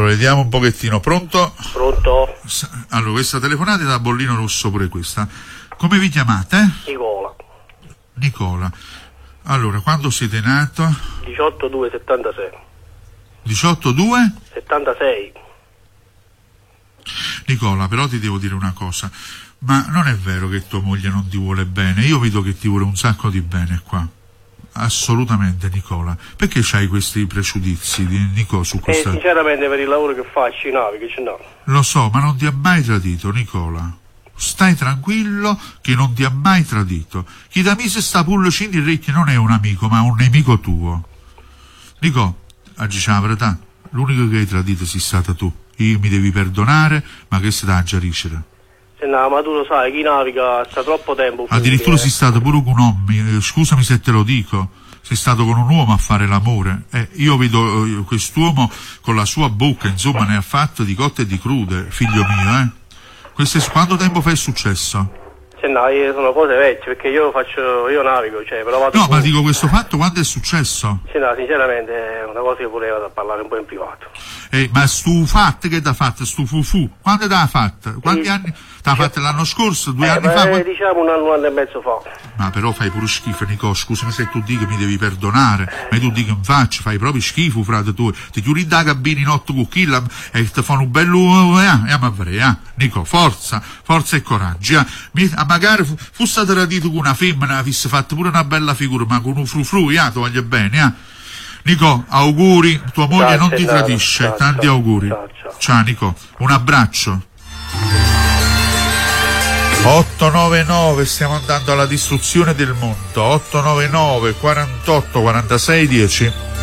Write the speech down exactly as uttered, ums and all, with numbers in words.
vediamo un pochettino. Pronto? Pronto? Allora, questa telefonata è da Bollino Rosso pure questa. Come vi chiamate? Nicola. Nicola. Allora, quando siete nato? diciotto due settantasei. diciotto due settantasei. Nicola, però ti devo dire una cosa. Ma non è vero che tua moglie non ti vuole bene? Io vedo che ti vuole un sacco di bene qua. Assolutamente, Nicola. Perché c'hai questi pregiudizi, Nico, su questa... Eh, sinceramente per il lavoro che faccio in naviga, ce no. Lo so, ma non ti ha mai tradito, Nicola. Stai tranquillo che non ti ha mai tradito. Chi da mise sta pullicino di orecchie non è un amico, ma un nemico tuo. Nico, oggi c'è la verità. L'unico che hai tradito sei stata tu. Io mi devi perdonare, ma che se da già ricere. Se no, ma tu lo sai, chi naviga sta troppo tempo. Addirittura sei stato pure con un uomo, scusami se te lo dico, sei stato con un uomo a fare l'amore. Eh, io vedo eh, quest'uomo con la sua bocca, insomma, ne ha fatto di cotte e di crude, figlio mio, eh. Questo è, quanto tempo fa è successo? Se no, io sono cose vecchie, perché io faccio, io navigo, cioè, però vado... No, su... ma dico, questo fatto quando è successo? Se no, sinceramente è una cosa che volevo da parlare un po' in privato. Eh, ma stu fatto che t'ha fatto, stu fufu, quando t'ha fatta? Quanti sì. anni? T'ha fatto l'anno scorso, due eh, anni beh, fa? Quando... diciamo un anno, un anno e mezzo fa. Ma però fai pure schifo, Nico, scusami se tu dici che mi devi perdonare, ma tu dici in faccia, fai proprio schifo, frate tu, ti chiudi da cabina in otto cucchilla e ti fanno un bello, eh, eh, ma vrei, eh, Nico, forza, forza e coraggio, eh. Mi, ah, magari fu, fu stato radito con una femmina, avesse fatto pure una bella figura, ma con un frufru, eh, ti voglio bene, eh. Nico, auguri, tua moglie Grazie, non ti tradisce, ciao, tanti ciao, auguri. Ciao, ciao. Ciao Nico, un abbraccio. otto nove nove, stiamo andando alla distruzione del mondo. otto nove nove quarantotto quarantasei dieci.